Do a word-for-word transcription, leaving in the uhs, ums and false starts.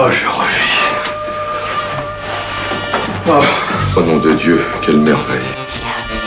Oh, je revis. Oh, au nom de Dieu, quelle merveille.